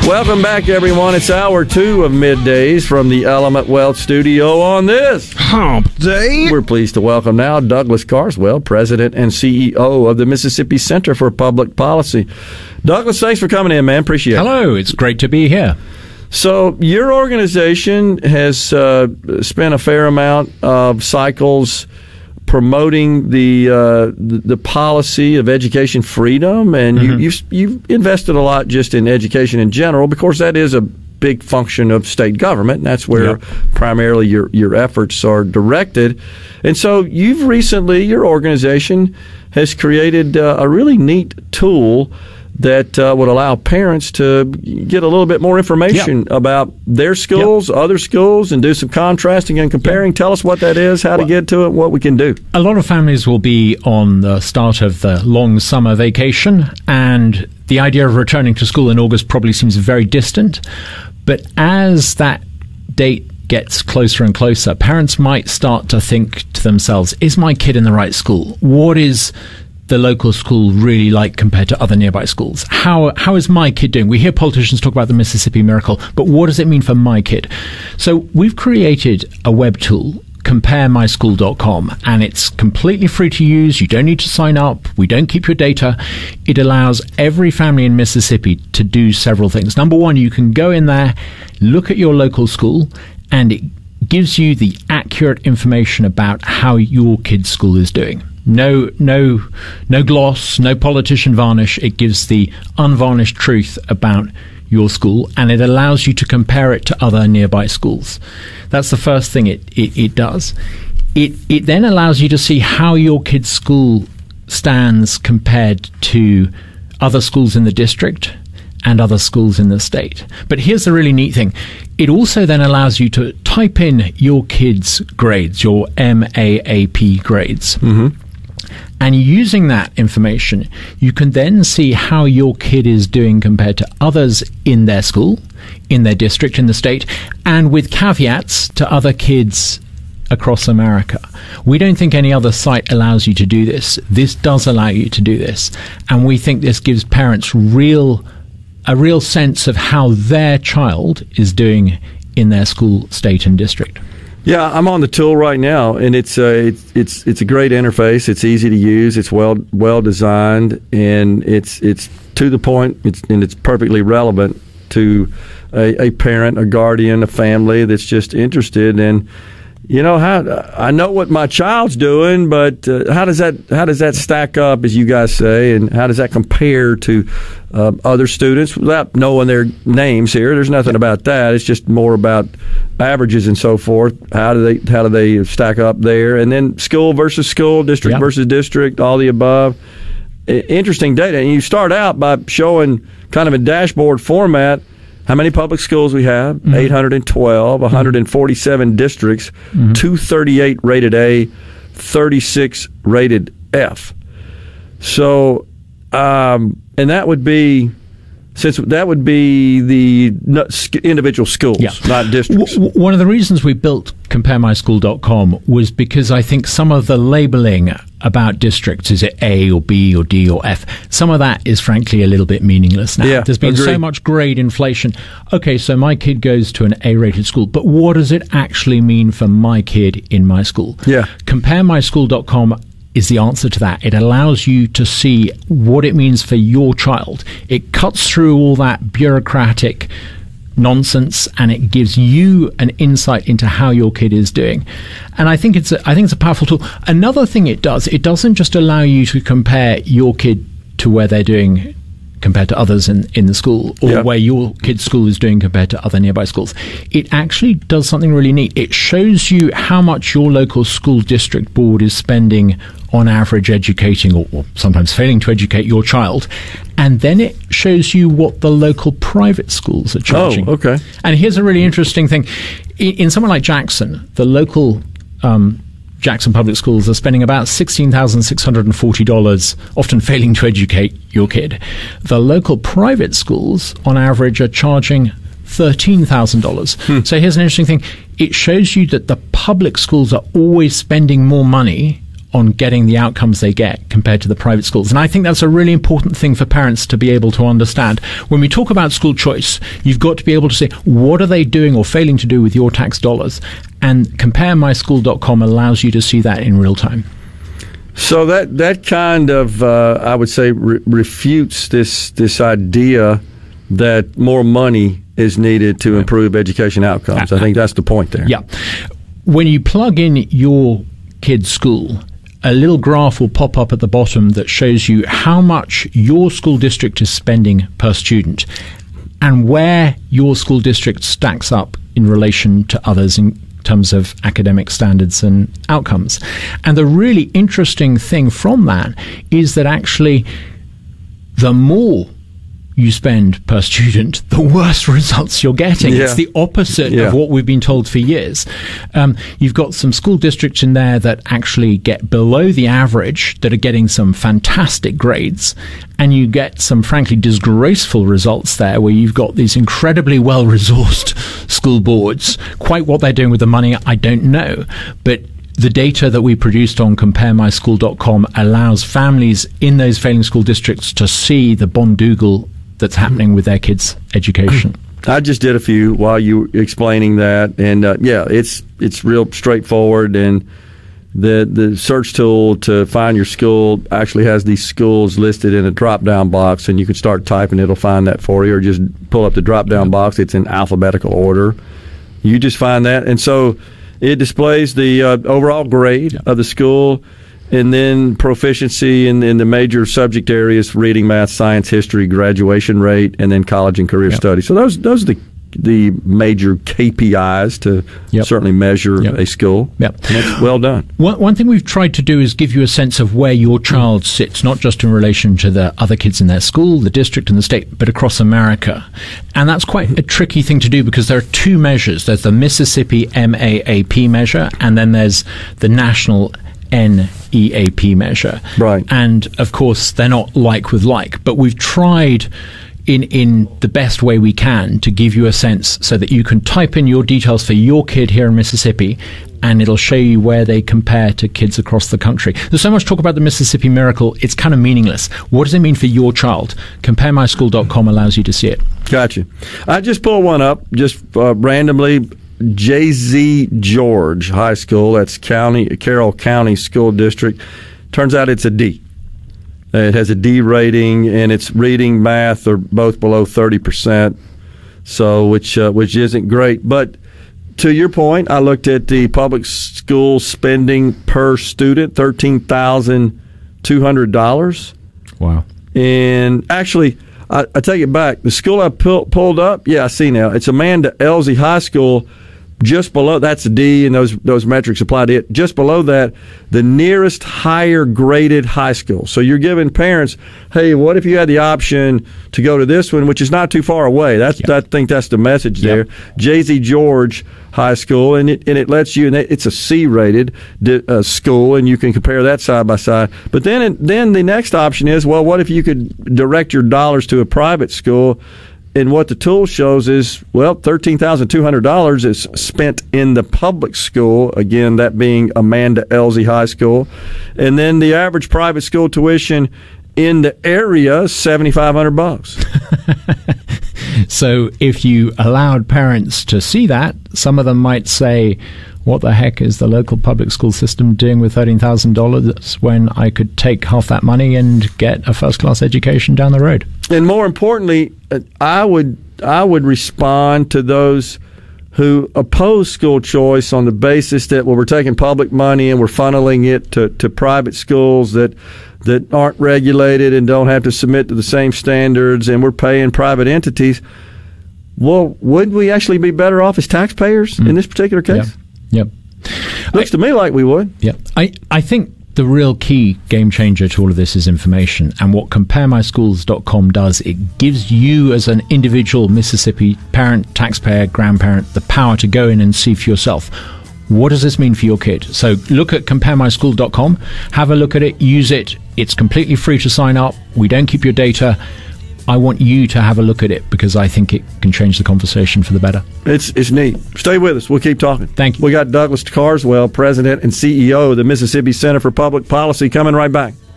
Welcome back, everyone. It's hour 2 of Middays from the Element Wealth Studio on this Hump Day. We're pleased to welcome now Douglas Carswell, President and CEO of the Mississippi Center for Public Policy. Douglas, thanks for coming in, man. Appreciate it. Hello. It's great to be here. So your organization has spent a fair amount of cycles promoting the policy of education freedom, and you've invested a lot just in education in general, because that is a big function of state government, and that's where primarily your efforts are directed. And so you've recently, your organization has created a really neat tool that would allow parents to get a little bit more information about their schools, other schools, and do some contrasting and comparing. Tell us what that is, how to get to it, what we can do. A lot of families will be on the start of the long summer vacation, and the idea of returning to school in August probably seems very distant. But as that date gets closer and closer, parents might start to think to themselves, is my kid in the right school? What is the local school really like compared to other nearby schools? How is my kid doing? We hear politicians talk about the Mississippi Miracle, but what does it mean for my kid? So we've created a web tool, CompareMySchool.com, and it's completely free to use. You don't need to sign up. We don't keep your data. It allows every family in Mississippi to do several things. Number one, you can go in there, look at your local school, and it gives you the accurate information about how your kid's school is doing. No gloss, no politician varnish. It gives the unvarnished truth about your school, and it allows you to compare it to other nearby schools. That's the first thing it does. It then allows you to see how your kid's school stands compared to other schools in the district and other schools in the state. But here's the really neat thing. It also then allows you to type in your kid's grades, your MAAP grades. And using that information, you can then see how your kid is doing compared to others in their school, in their district, in the state, and with caveats to other kids across America. We don't think any other site allows you to do this. This does allow you to do this. And we think this gives parents a real sense of how their child is doing in their school, state, and district. Yeah, I'm on the tool right now, and it's a great interface. It's easy to use. It's well designed, and it's to the point. It's perfectly relevant to a parent, a guardian, a family that's just interested in, how I know what my child's doing, but how does that stack up, as you guys say, and how does that compare to other students without knowing their names here? There's nothing about that. It's just more about averages and so forth. How do they stack up there? And then school versus school, district versus district, all the above. Interesting data. And you start out by showing kind of a dashboard format how many public schools we have, 812, 147 districts, 238 rated A, 36 rated F. So, and that would be the individual schools, not districts. One of the reasons we built CompareMySchool.com was because I think some of the labeling about districts, is it A or B or D or F, some of that is frankly a little bit meaningless now. There's been so much grade inflation. Okay, so my kid goes to an A-rated school, but what does it actually mean for my kid in my school? CompareMySchool.com is the answer to that. It allows you to see what it means for your child. It cuts through all that bureaucratic nonsense, and it gives you an insight into how your kid is doing. And I think it's a powerful tool. Another thing it doesn't just allow you to compare your kid to where they're doing compared to others in the school, or where your kid's school is doing compared to other nearby schools. It actually does something really neat. It shows you how much your local school district board is spending on average educating or sometimes failing to educate your child. And then it shows you what the local private schools are charging. Oh, okay. And here's a really interesting thing. In somewhere like Jackson, the local Jackson Public Schools are spending about $16,640, often failing to educate your kid. The local private schools, on average, are charging $13,000. So here's an interesting thing. It shows you that the public schools are always spending more money on getting the outcomes they get compared to the private schools. And I think that's a really important thing for parents to be able to understand. When we talk about school choice, you've got to be able to say, what are they doing or failing to do with your tax dollars? And CompareMySchool.com allows you to see that in real time. So that kind of, I would say, refutes this idea that more money is needed to improve education outcomes. I think that's the point there. Yeah. When you plug in your kid's school, a little graph will pop up at the bottom that shows you how much your school district is spending per student and where your school district stacks up in relation to others in terms of academic standards and outcomes. And the really interesting thing from that is that actually the more you spend per student, the worse results you're getting. Yeah. It's the opposite Yeah. of what we've been told for years. You've got some school districts in there that actually get below the average, that are getting some fantastic grades, and you get some frankly disgraceful results there where you've got these incredibly well-resourced school boards. Quite what they're doing with the money, I don't know. But the data that we produced on CompareMySchool.com allows families in those failing school districts to see the Bondoogle that's happening with their kids' education. I just did a few while you were explaining that, and it's real straightforward. And the search tool to find your school actually has these schools listed in a drop-down box, and you can start typing; it'll find that for you, or just pull up the drop-down box. It's in alphabetical order. You just find that, and so it displays the overall grade of the school, and then proficiency in the major subject areas: reading, math, science, history, graduation rate, and then college and career studies. So those are the major KPIs to certainly measure a school. Yep. And it's well done. One thing we've tried to do is give you a sense of where your child sits, not just in relation to the other kids in their school, the district and the state, but across America. And that's quite a tricky thing to do because there are two measures. There's the Mississippi MAAP measure, and then there's the national NEAP measure. Right. And, of course, they're not like with like, but we've tried in the best way we can to give you a sense so that you can type in your details for your kid here in Mississippi and it'll show you where they compare to kids across the country. There's so much talk about the Mississippi Miracle, it's kind of meaningless. What does it mean for your child? CompareMySchool.com allows you to see it. Gotcha. I just pulled one up, just randomly. J.Z. George High School, that's Carroll County School District. Turns out it's a D. It has a D rating, and it's reading, math are both below 30%, so which isn't great. But to your point, I looked at the public school spending per student, $13,200. Wow. And actually, I take it back. The school I pulled up, I see now. It's Amanda Elsie High School. Just below, that's a D, and those metrics apply to it. Just below that, the nearest higher graded high school. So you're giving parents, hey, what if you had the option to go to this one, which is not too far away? I think that's the message there. J.Z. George High School, and it lets you, and it's a C-rated school, and you can compare that side by side. But then the next option is, well, what if you could direct your dollars to a private school? And what the tool shows is, well, $13,200 is spent in the public school, again, that being Amanda Elsie High School. And then the average private school tuition in the area is $7,500. So if you allowed parents to see that, some of them might say, what the heck is the local public school system doing with $13,000 when I could take half that money and get a first-class education down the road? And more importantly, I would respond to those who oppose school choice on the basis that, well, we're taking public money and we're funneling it to private schools that aren't regulated and don't have to submit to the same standards, and we're paying private entities. Well, wouldn't we actually be better off as taxpayers in this particular case? Yep. Looks to me like we would. Yeah. I think the real key game changer to all of this is information. And what CompareMySchools.com does, it gives you as an individual Mississippi parent, taxpayer, grandparent, the power to go in and see for yourself. What does this mean for your kid? So look at CompareMySchool.com, have a look at it, use it. It's completely free to sign up. We don't keep your data. I want you to have a look at it because I think it can change the conversation for the better. It's neat. Stay with us. We'll keep talking. Thank you. We got Douglas Carswell, President and CEO of the Mississippi Center for Public Policy, coming right back.